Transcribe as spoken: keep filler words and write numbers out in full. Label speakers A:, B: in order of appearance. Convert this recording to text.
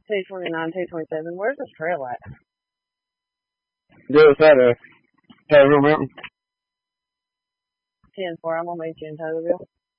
A: two twenty-nine, two twenty-seven. Where's this trail at?
B: The other side of Taylorville Mountain.
A: ten four. I'm gonna meet you in Taylorville.